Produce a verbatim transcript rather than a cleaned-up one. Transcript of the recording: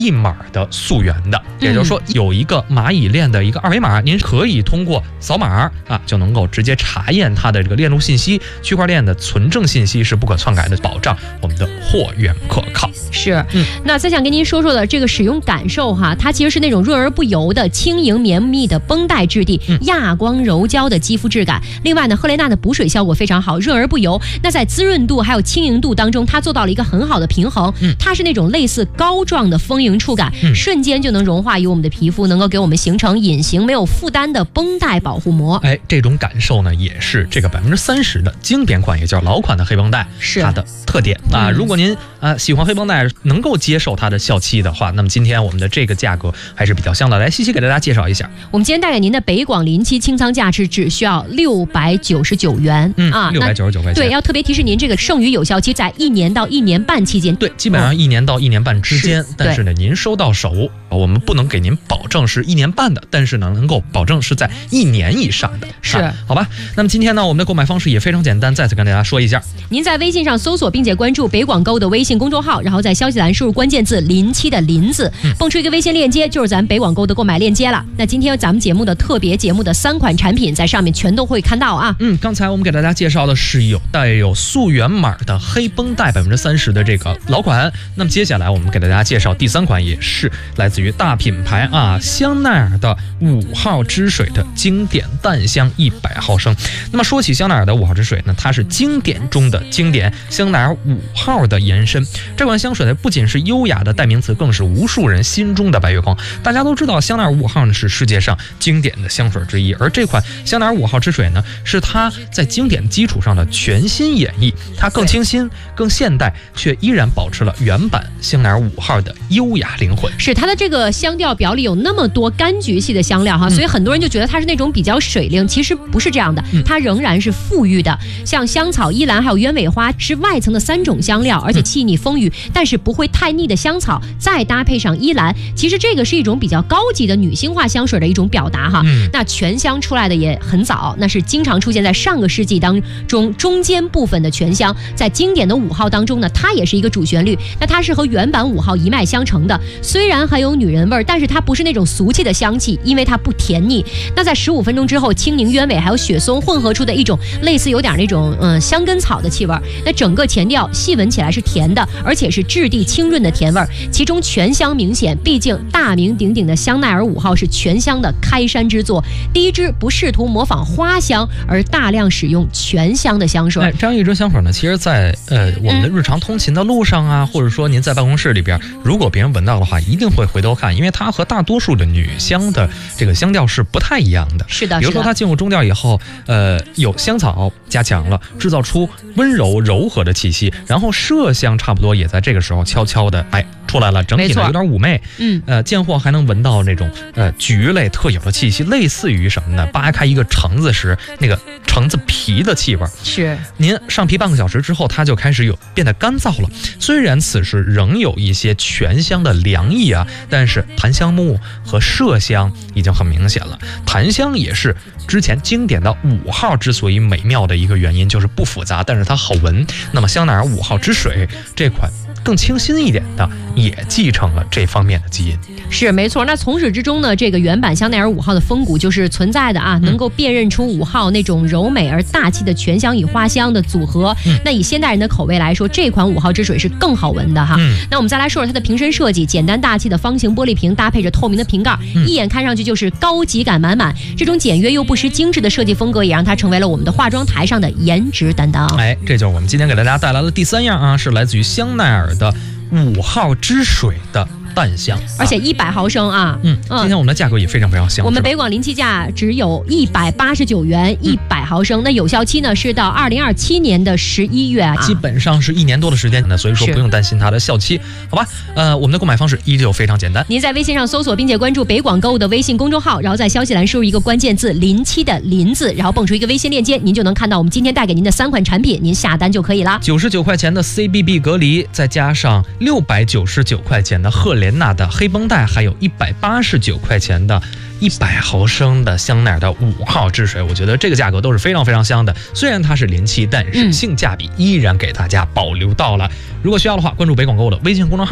一码的溯源的，也就是说有一个蚂蚁链的一个二维码，您可以通过扫码啊就能够直接查验它的这个链路信息，区块链的存证信息是不可篡改的，保障我们的货源可靠。 是，嗯，那再想跟您说说的这个使用感受哈，它其实是那种润而不油的轻盈绵密的绷带质地， 嗯、 亚光柔胶的肌肤质感。另外呢，赫莲娜的补水效果非常好，润而不油。那在滋润度还有轻盈度当中，它做到了一个很好的平衡。嗯、它是那种类似膏状的丰盈触感，嗯、瞬间就能融化于我们的皮肤，能够给我们形成隐形没有负担的绷带保护膜。 哎，这种感受呢，也是这个百分之三十的经典款，也叫老款的黑绷带，是它的特点啊。嗯、如果您啊喜欢黑绷带，能够接受它的效期的话，那么今天我们的这个价格还是比较香的。来，西西给大家介绍一下， 我们今天带给您的北广临期清仓价值只需要六百九十九元， 嗯啊，六百九十九块钱。 对，要特别提示您，这个剩余有效期在一年到一年半期间。 对，基本上一年到一年半之间。嗯、但是呢，您收到手，我们不能给您保证是一年半的，但是呢，能够保证是在一年以上的。 是， 啊、好吧？那么今天呢，我们的购买方式也非常简单，再次跟大家说一下。 您在微信上搜索并且关注北广购的微信公众号，然后在消息栏输入关键字“临期”的“临”字，蹦出一个微信链接，就是咱北广购的购买链接了。那今天咱们节目的特别节目的三款产品在上面全都会看到啊。 嗯，刚才我们给大家介绍的是有带有溯源码的黑绷带百分之三十的这个老款。那么接下来我们给大家介绍第三款，也是来自于大品牌啊香奈儿的五号之水的经典淡香一百毫升。那么说起香奈儿的五号之水呢，它是经典中的经典，香奈儿五号的延伸。这款香水呢，不仅是优雅的代名词，更是无数人心中的白月光。大家都知道香奈儿五号呢是世界上经典的香水之一，而这款香奈儿五号之水呢，是它在经典基础上的全新演绎，它更清新更现代，却依然保持了原版香奈儿五号的优雅灵魂。 是它的这个香调表里有那么多柑橘系的香料哈，嗯、所以很多人就觉得它是那种比较水灵，其实不是这样的，它仍然是馥郁的。像香草、依兰还有鸢尾花是外层的三种香料，而且细腻丰腴，但是不会太腻的香草，再搭配上依兰，其实这个是一种比较高级的女性化香水的一种表达哈。嗯、那全香出来的也很早，那是经常出现在上个世纪当中中间部分的全香，在经典的五号当中呢，它也是一个主旋律。那它是和原版五号一脉相承的，虽然很有女人味儿，但是它不是那种俗气的香气，因为它不甜腻。那在十五分钟之后，青柠、鸢尾还有雪松混合出的一种类似有点那种嗯香根草的气味。那整个前调细闻起来是甜的，而且是质地清润的甜味，其中全香明显。毕竟大名鼎鼎的香奈儿五号是全香的开山之作，第一支不试图模仿花香，而大量使用全香的香水。 哎，这样一支香水呢，其实在呃我们的日常通勤的路上啊，嗯、或者说您在办公室里边，如果别人闻到的话，一定会回头看，因为它和大多数的女香的这个香调是不太一样的。 是的， 比如说它进入中调以后，呃，有香草加强了，制造出温柔柔和的气息，然后麝香差不多也在这个时候悄悄的哎出来了，整体呢有点妩媚。 嗯， 呃，见货还能闻到那种呃菊类特有的气息，类似于什么呢？扒开一个橙子时那个橙子皮的气味。 是， 您上皮半个小时之后，它就开始有变得干燥了。虽然此时仍有一些全香的凉意啊，但是檀香木和麝香已经很明显了。檀香也是之前经典的五号之所以美妙的一个原因，就是不复杂，但是它好闻。那么香奈儿五号之水这款更清新一点的，也继承了这方面的基因。 是没错。那从始至终呢，这个原版香奈儿五号的风骨就是存在的啊，嗯、能够辨认出五号那种柔美而大气的全香与花香的组合。嗯、那以现代人的口味来说，这款五号之水是更好闻的哈。嗯、那我们再来说说它的瓶身设计，简单大气的方形玻璃瓶搭配着透明的瓶盖，嗯、一眼看上去就是高级感满满。这种简约又不失精致的设计风格，也让它成为了我们的化妆台上的颜值担当。 哎，这就是我们今天给大家带来的第三样啊，是来自于香奈儿的五号之水的淡香， 而且一百毫升啊。 嗯，今天我们的价格也非常非常香。 我们北广临期价只有一百八十九元，一百毫升。那有效期呢是到二零二七年的十一月啊， 基本上是一年多的时间呢，所以说不用担心它的效期，好吧？呃，我们的购买方式依旧非常简单。 您在微信上搜索并且关注北广购物的微信公众号，然后在消息栏输入一个关键字“临期”的“临”字，然后蹦出一个微信链接，您就能看到我们今天带给您的三款产品，您下单就可以了。 九十九块钱的 C B B 隔离，再加上六百九十九块钱的赫莲娜的黑绷带，还有一百八十九块钱的一百毫升的香奈儿的五号之水，我觉得这个价格都是非常非常香的。虽然它是临期，但是性价比依然给大家保留到了。如果需要的话，关注北广购的微信公众号。